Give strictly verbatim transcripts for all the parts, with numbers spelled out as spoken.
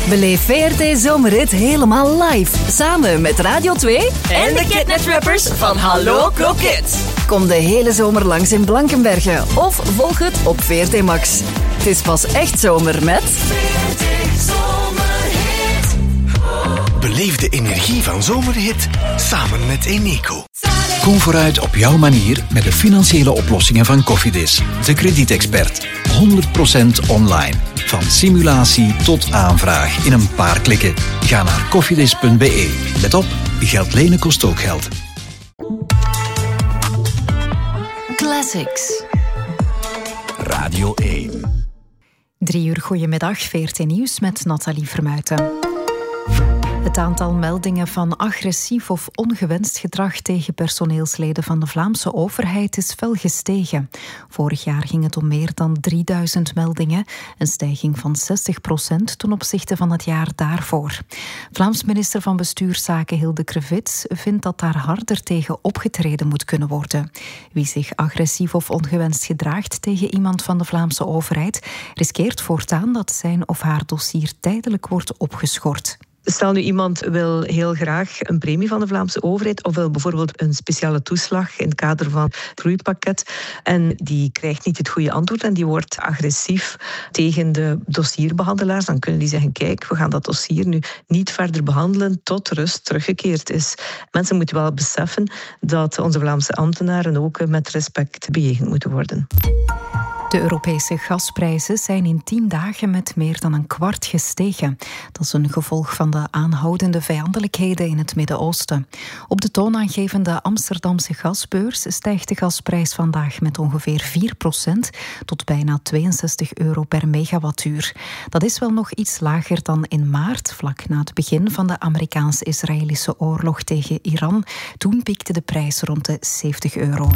Beleef V R T Zomerhit helemaal live. Samen met Radio twee en de Kidnet-rappers van Hallo Kroket. Kom de hele zomer langs in Blankenberge of volg het op V R T Max. Het is pas echt zomer met... V R T Zomerhit. Beleef de energie van Zomerhit samen met Eneco. Kom vooruit op jouw manier met de financiële oplossingen van Cofidis. De kredietexpert. honderd procent online. Van simulatie tot aanvraag in een paar klikken. Ga naar cofidis punt b e. Let op, geld lenen kost ook geld. Classics. Radio één. Drie uur goedemiddag, V R T Nieuws met Nathalie Vermuijten. Het aantal meldingen van agressief of ongewenst gedrag tegen personeelsleden van de Vlaamse overheid is fel gestegen. Vorig jaar ging het om meer dan drieduizend meldingen, een stijging van zestig procent ten opzichte van het jaar daarvoor. Vlaams minister van Bestuurszaken Hilde Krevits vindt dat daar harder tegen opgetreden moet kunnen worden. Wie zich agressief of ongewenst gedraagt tegen iemand van de Vlaamse overheid, riskeert voortaan dat zijn of haar dossier tijdelijk wordt opgeschort. Stel nu iemand wil heel graag een premie van de Vlaamse overheid of wil bijvoorbeeld een speciale toeslag in het kader van het groeipakket en die krijgt niet het goede antwoord en die wordt agressief tegen de dossierbehandelaars, dan kunnen die zeggen, kijk, we gaan dat dossier nu niet verder behandelen tot rust teruggekeerd is. Mensen moeten wel beseffen dat onze Vlaamse ambtenaren ook met respect bejegend moeten worden. De Europese gasprijzen zijn in tien dagen met meer dan een kwart gestegen. Dat is een gevolg van de aanhoudende vijandelijkheden in het Midden-Oosten. Op de toonaangevende Amsterdamse gasbeurs stijgt de gasprijs vandaag met ongeveer vier procent tot bijna tweeënzestig euro per megawattuur. Dat is wel nog iets lager dan in maart, vlak na het begin van de Amerikaans-Israëlische oorlog tegen Iran. Toen piekte de prijs rond de zeventig euro.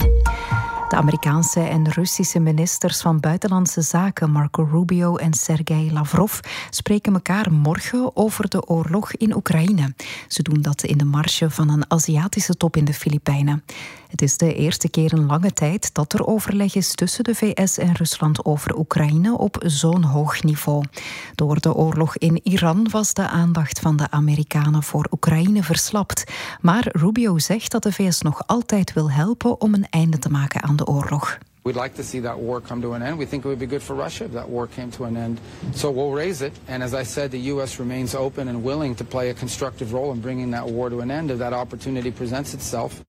De Amerikaanse en Russische ministers van Buitenlandse Zaken Marco Rubio en Sergei Lavrov spreken elkaar morgen over de oorlog in Oekraïne. Ze doen dat in de marge van een Aziatische top in de Filipijnen. Het is de eerste keer in lange tijd dat er overleg is tussen de V S en Rusland over Oekraïne op zo'n hoog niveau. Door de oorlog in Iran was de aandacht van de Amerikanen voor Oekraïne verslapt. Maar Rubio zegt dat de V S nog altijd wil helpen om een einde te maken aan de oorlog. We'd like to see that war come to an end. We think it would be good for Russia if that war came to an end. So we'll raise it. And as I said, the U S remains open and willing to play a constructive role in bringing that war to an end if that opportunity presents itself.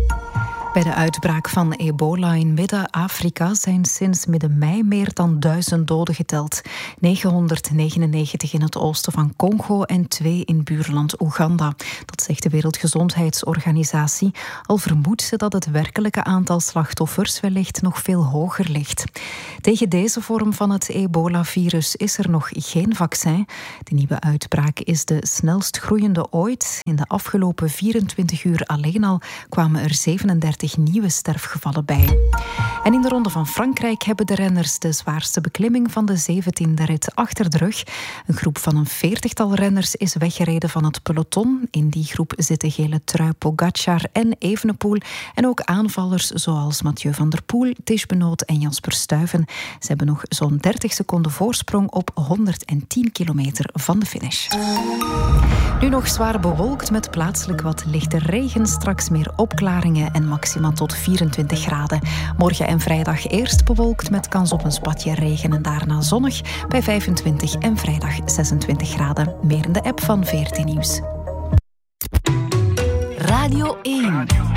Bij de uitbraak van ebola in Midden-Afrika zijn sinds midden mei meer dan duizend doden geteld. negenhonderdnegenennegentig in het oosten van Congo en twee in buurland Oeganda. Dat zegt de Wereldgezondheidsorganisatie. Al vermoedt ze dat het werkelijke aantal slachtoffers wellicht nog veel hoger ligt. Tegen deze vorm van het ebola-virus is er nog geen vaccin. De nieuwe uitbraak is de snelst groeiende ooit. In de afgelopen vierentwintig uur alleen al kwamen er zevenendertig nieuwe sterfgevallen bij. En in de Ronde van Frankrijk hebben de renners de zwaarste beklimming van de zeventiende rit achter de rug. Een groep van een veertigtal renners is weggereden van het peloton. In die groep zitten gele trui Pogacar en Evenepoel en ook aanvallers zoals Mathieu van der Poel, Tish Benoot en Jasper Stuyven. Ze hebben nog zo'n dertig seconden voorsprong op honderdtien kilometer van de finish. Nu nog zwaar bewolkt met plaatselijk wat lichte regen, straks meer opklaringen en maxima tot vierentwintig graden. Morgen en vrijdag eerst bewolkt met kans op een spatje regen en daarna zonnig bij vijfentwintig en vrijdag zesentwintig graden. Meer in de app van V R T Nieuws. Radio één.